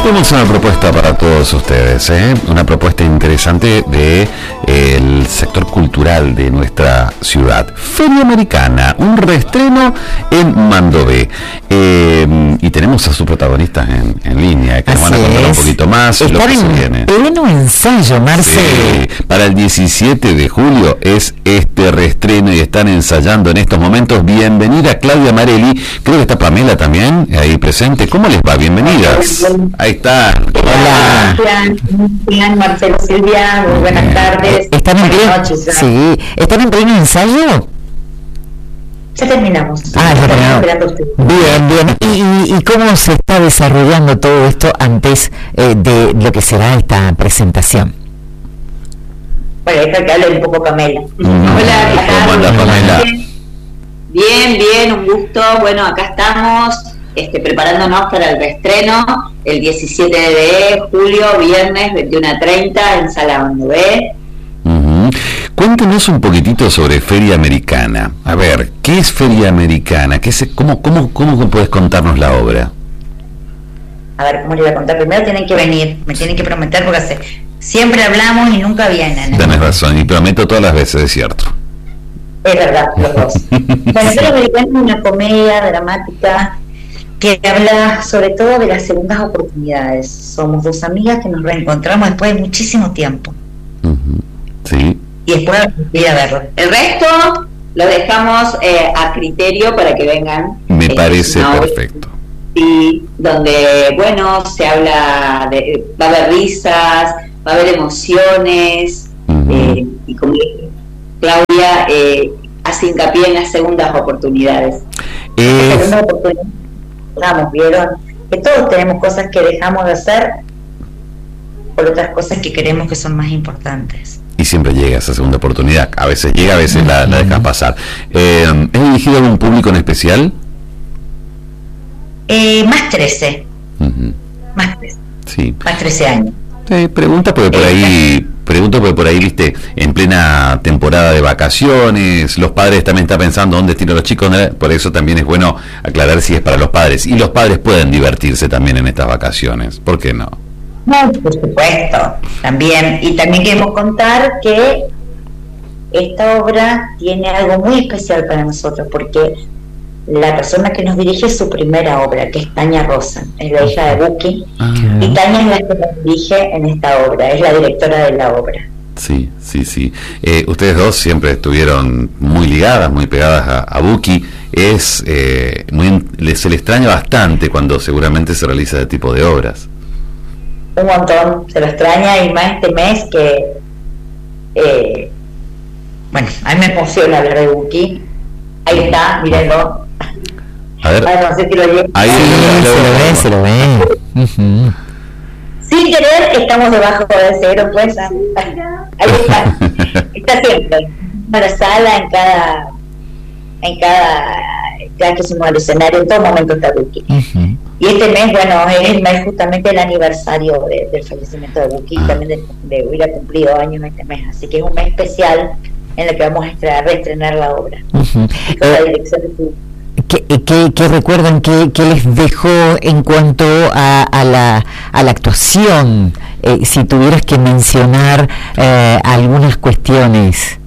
Tenemos una propuesta para todos ustedes, una propuesta interesante de el sector cultural de nuestra ciudad. Feria Americana, un reestreno en Mandové. Y tenemos a sus protagonistas en línea, que nos van a contar un poquito más lo que se viene. Pleno ensayo, Marce. Sí, para el 17 de julio es este reestreno y están ensayando en estos momentos. Bienvenida Claudia Marelli, creo que está Pamela también ahí presente. ¿Cómo les va? Bienvenidas. Ahí está. Hola. Bien, Marcelo, Silvia, muy buenas tardes. ¿Están en pleno? Sí, ¿están en pleno ensayo? Ya terminamos. Ya terminamos. Bien. ¿Y cómo se está desarrollando todo esto antes de lo que será esta presentación? Bueno, deja que hable un poco Pamela. Hola, ¿cómo anda Pamela? Bien, un gusto. Bueno, acá estamos preparándonos para el reestreno el 17 de julio, viernes 21:30 en Sala Mandové. Cuéntenos un poquitito sobre Feria Americana. A ver, ¿qué es Feria Americana? ¿Cómo puedes contarnos la obra? A ver, ¿cómo le voy a contar? Primero tienen que venir, me tienen que prometer porque siempre hablamos y nunca vienen. Tienes razón, y prometo todas las veces, es cierto. Es verdad, los dos. Bueno, Feria Americana es una comedia dramática que habla sobre todo de las segundas oportunidades. Somos dos amigas que nos reencontramos después de muchísimo tiempo. Sí. Y después ir a verlo. El resto lo dejamos a criterio para que vengan. Me parece perfecto. Y donde, bueno, se habla va a haber risas, va a haber emociones, y como Claudia hace hincapié en las segundas oportunidades. Segundas oportunidades, vieron que todos tenemos cosas que dejamos de hacer por otras cosas que queremos que son más importantes. Y siempre llega esa segunda oportunidad. A veces llega, a veces la dejas pasar. ¿Es dirigido a algún público en especial? Más 13. Más 13. Sí. Más 13 años. Pregunto porque por ahí, viste, en plena temporada de vacaciones, los padres también están pensando dónde tienen los chicos, por eso también es bueno aclarar si es para los padres. Y los padres pueden divertirse también en estas vacaciones, ¿por qué no? No, por supuesto, también. Y también queremos contar que esta obra tiene algo muy especial para nosotros, porque la persona que nos dirige es su primera obra, que es Tania Rosa, es la hija de Buki, y Tania es la que nos dirige en esta obra, es la directora de la obra. Sí. Ustedes dos siempre estuvieron muy ligadas, muy pegadas a Buki. Se le extraña bastante cuando seguramente se realiza este tipo de obras. Un montón, se lo extraña, y más este mes que bueno, a mí me emociona hablar de Buki. Ahí está, mírenlo. A ver, no sé si lo llevo. Ahí se lo ve. Sin querer estamos debajo de cero, pues. Ahí está. Está siempre en la sala, en cada que subimos al escenario, en todo momento está Buki. Y este mes, bueno, es el mes justamente del aniversario del fallecimiento de Buki, también de hubiera cumplido años este mes, así que es un mes especial en el que vamos a reestrenar la obra. Con la dirección de su... ¿Qué recuerdan? ¿Qué les dejó en cuanto a la actuación? Si tuvieras que mencionar algunas cuestiones.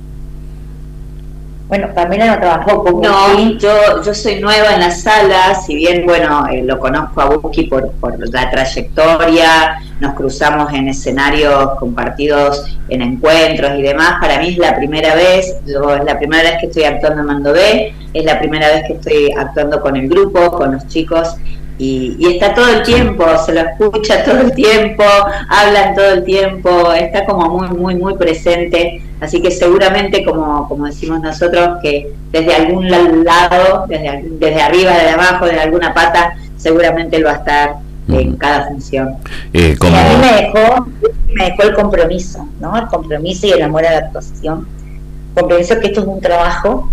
Bueno, Pamela no trabajó con Buki. Yo soy nueva en la sala, si bien, bueno, lo conozco a Buki por la trayectoria, nos cruzamos en escenarios compartidos, en encuentros y demás. Para mí es la primera vez, es la primera vez que estoy actuando en Mandové, es la primera vez que estoy actuando con el grupo, con los chicos, y está todo el tiempo, se lo escucha todo el tiempo, hablan todo el tiempo, está como muy presente, así que seguramente, como decimos nosotros, que desde algún lado, desde arriba, desde abajo, de alguna pata, seguramente él va a estar en cada función. Y a mí me dejó el compromiso, ¿no? El compromiso y el amor a la actuación. Compromiso que esto es un trabajo,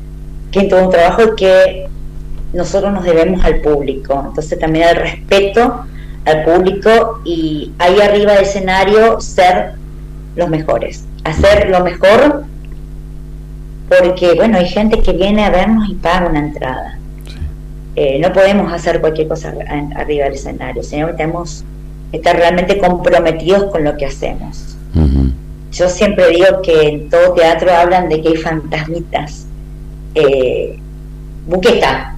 que nosotros nos debemos al público, entonces también el respeto al público, y ahí arriba del escenario ser los mejores, hacer lo mejor, porque bueno, hay gente que viene a vernos y paga una entrada. no podemos hacer cualquier cosa arriba del escenario, sino que tenemos que estar realmente comprometidos con lo que hacemos. Uh-huh. Yo siempre digo que en todo teatro hablan de que hay fantasmitas. Buque está.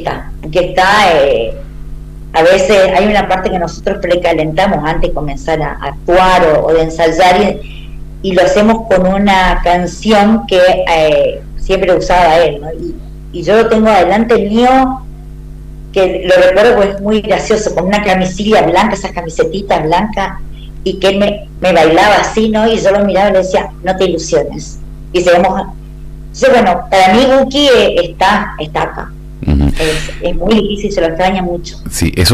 A veces hay una parte que nosotros precalentamos antes de comenzar a actuar o de ensayar, y lo hacemos con una canción que siempre usaba él, ¿no? Y yo lo tengo adelante el mío, que lo recuerdo porque es muy gracioso, con una camisilla blanca, esas camisetitas blancas, y que él me bailaba así, ¿no? Y yo lo miraba y le decía, no te ilusiones. Y seguimos. Entonces, bueno, para mí Buki está acá. Uh-huh. Es muy difícil, se lo extraña mucho. Sí, es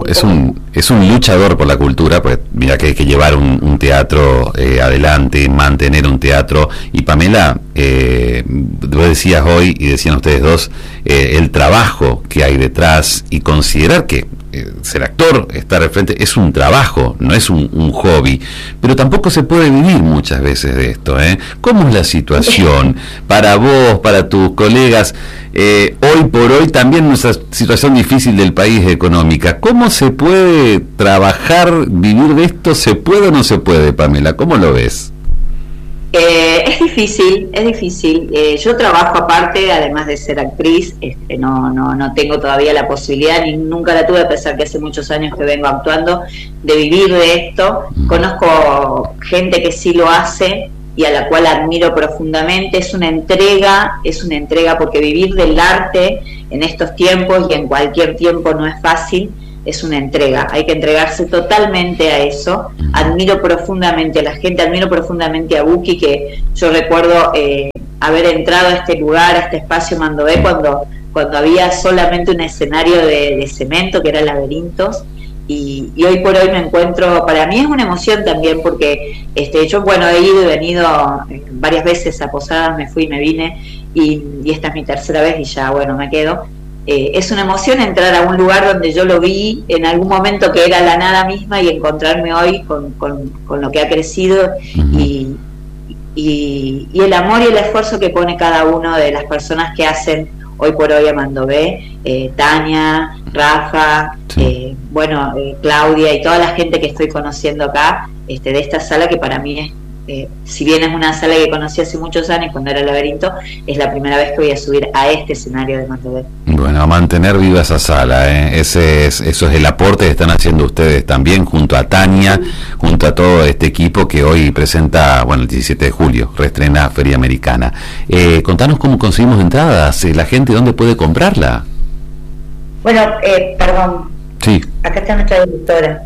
un luchador por la cultura, pues mira que hay que llevar un teatro adelante, mantener un teatro. Y Pamela, vos decías hoy, y decían ustedes dos, el trabajo que hay detrás, y considerar que ser actor, estar al frente, es un trabajo, no es un hobby, pero tampoco se puede vivir muchas veces de esto, ¿eh? ¿Cómo es la situación para vos, para tus colegas, hoy por hoy, también en esa situación difícil del país económica? ¿Cómo se puede trabajar, vivir de esto? ¿Se puede o no se puede, Pamela? ¿Cómo lo ves? Es difícil. Yo trabajo aparte, además de ser actriz, no tengo todavía la posibilidad, ni nunca la tuve, a pesar que hace muchos años que vengo actuando, de vivir de esto. Conozco gente que sí lo hace y a la cual admiro profundamente. Es una entrega porque vivir del arte en estos tiempos y en cualquier tiempo no es fácil. Es una entrega, hay que entregarse totalmente a eso. Admiro profundamente a la gente, admiro profundamente a Buki, que yo recuerdo haber entrado a este lugar, a este espacio Mandobé, cuando había solamente un escenario de cemento, que era Laberintos, y hoy por hoy me encuentro, para mí es una emoción también, porque yo, bueno, he ido y venido varias veces a Posadas, me fui y me vine, y esta es mi tercera vez y ya, bueno, me quedo. Es una emoción entrar a un lugar donde yo lo vi en algún momento, que era la nada misma, y encontrarme hoy con lo que ha crecido, y el amor y el esfuerzo que pone cada una de las personas que hacen hoy por hoy a Mandobé, Tania, Rafa, Claudia y toda la gente que estoy conociendo acá, de esta sala, que para mí es, si bien es una sala que conocí hace muchos años cuando era Laberinto, es la primera vez que voy a subir a este escenario de Mandobé. Bueno, a mantener viva esa sala, eso es el aporte que están haciendo ustedes también, junto a Tania, junto a todo este equipo que hoy presenta, el 17 de julio, reestrena Feria Americana. Contanos cómo conseguimos entradas, la gente dónde puede comprarla. Bueno, perdón. Sí. Acá está nuestra directora.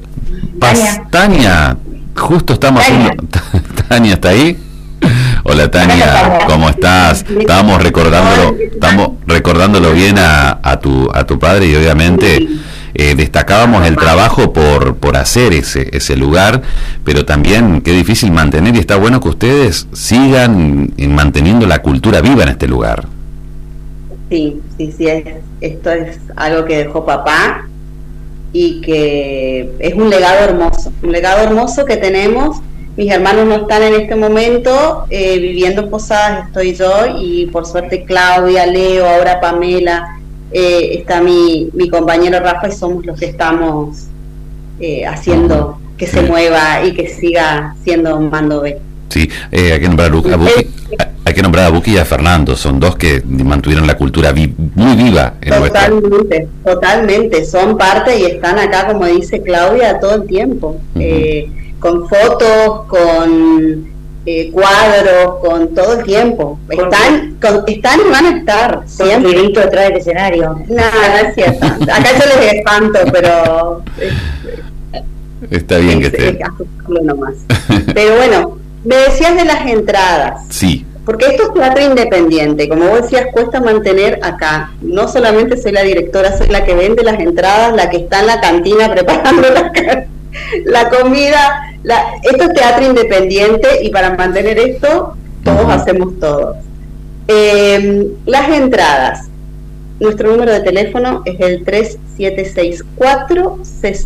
Tania, justo estamos haciendo... Tania, ¿está ahí? Hola Tania, ¿cómo estás? Estamos recordándolo bien a tu padre, y obviamente destacábamos el trabajo por hacer ese lugar, pero también qué difícil mantener, y está bueno que ustedes sigan manteniendo la cultura viva en este lugar. Sí, esto es algo que dejó papá, y que es un legado hermoso que tenemos. Mis hermanos no están en este momento viviendo en Posadas, estoy yo, y por suerte Claudia, Leo, ahora Pamela, está mi compañero Rafa, y somos los que estamos haciendo que se mueva y que siga siendo Mandobé. Sí, hay que nombrar a Buki y a Fernando, son dos que mantuvieron la cultura muy viva en Totalmente, son parte y están acá, como dice Claudia, todo el tiempo. Con fotos, con cuadros, con todo el tiempo. Están y van a estar siempre. Con grito detrás del escenario. No es cierto. Acá yo les espanto, pero está bien que esté. Nomás. Pero bueno, me decías de las entradas. Sí. Porque esto es teatro independiente, como vos decías, cuesta mantener acá. No solamente soy la directora, soy la que vende las entradas, la que está en la cantina preparando la comida. Esto es teatro independiente, y para mantener esto todos hacemos todo. Las entradas, nuestro número de teléfono es el 3764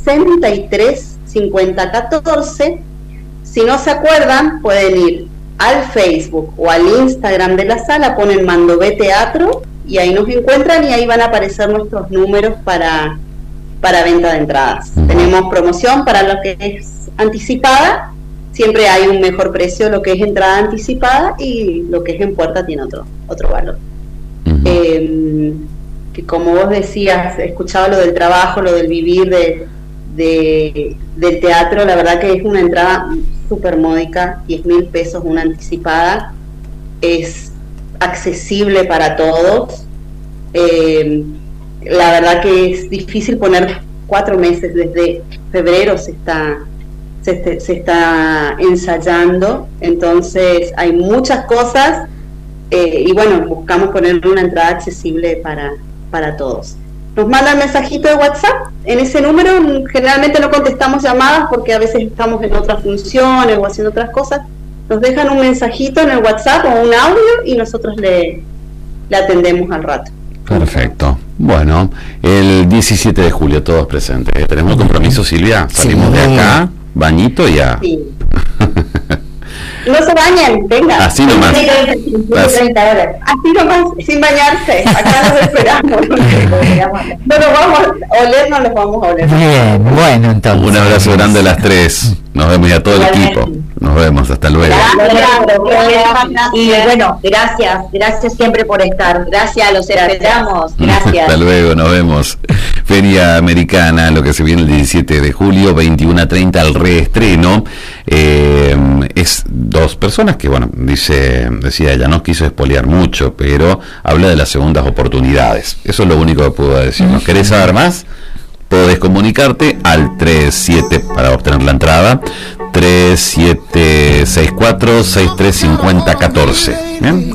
635014. Si no se acuerdan, pueden ir al Facebook o al Instagram de la sala, ponen Mandobé Teatro y ahí nos encuentran y ahí van a aparecer nuestros números para venta de entradas. Tenemos promoción para lo que es anticipada, siempre hay un mejor precio lo que es entrada anticipada, y lo que es en puerta tiene otro valor. Que como vos decías, escuchaba lo del trabajo, lo del vivir del teatro, la verdad que es una entrada súper módica, 10.000 pesos una anticipada, es accesible para todos. La verdad que es difícil poner 4 meses, desde febrero se está ensayando, entonces hay muchas cosas, y bueno, buscamos poner una entrada accesible para todos. Nos mandan mensajito de WhatsApp en ese número. Generalmente no contestamos llamadas porque a veces estamos en otras funciones o haciendo otras cosas. Nos dejan un mensajito en el WhatsApp o un audio y nosotros le atendemos al rato. Perfecto. Bueno, el 17 de julio todos presentes. ¿Tenemos compromiso, Silvia? Salimos de acá, bañito y ya. Sí. No se bañen, venga. Así nomás. 30 horas. Así nomás, sin bañarse. Acá nos esperamos. No nos vamos a oler, no los vamos a oler. Bien, bueno, entonces. Un abrazo grande a las 3. Nos vemos y a todo el equipo. Nos vemos, hasta luego. Y bueno, gracias siempre por estar. Gracias, los esperamos. Gracias. Hasta luego, nos vemos. Feria Americana, lo que se viene el 17 de julio, 21:30, el reestreno. Es 2 personas que, bueno, decía ella, no quiso espolear mucho, pero habla de las segundas oportunidades. Eso es lo único que puedo decir. ¿No querés saber más? Podés comunicarte al 37 para obtener la entrada, 3764-635014. ¿Bien?